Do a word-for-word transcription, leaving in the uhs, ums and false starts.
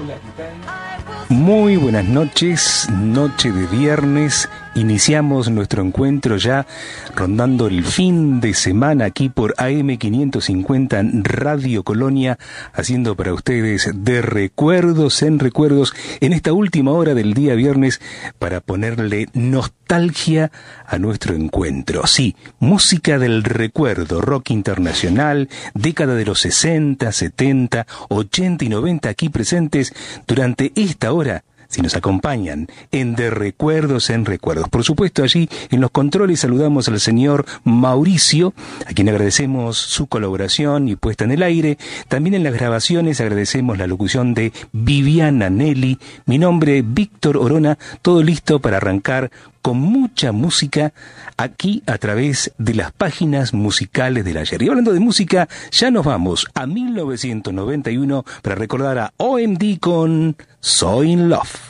Hola, ¿qué tal? Muy buenas noches, noche de viernes. Iniciamos nuestro encuentro ya rondando el fin de semana aquí por A M quinientos cincuenta Radio Colonia, haciendo para ustedes de recuerdos en recuerdos en esta última hora del día viernes para ponerle nostalgia a nuestro encuentro. Sí, música del recuerdo, rock internacional, década de los sesenta, setenta, ochenta y noventa aquí presentes durante esta hora. Si nos acompañan en De Recuerdos en Recuerdos. Por supuesto, allí en los controles saludamos al señor Mauricio, a quien agradecemos su colaboración y puesta en el aire. También en las grabaciones agradecemos la locución de Viviana Nelly. Mi nombre, Víctor Orona, todo listo para arrancar con mucha música aquí a través de las páginas musicales del ayer. Y hablando de música, ya nos vamos a mil novecientos noventa y uno para recordar a O M D con So In Love.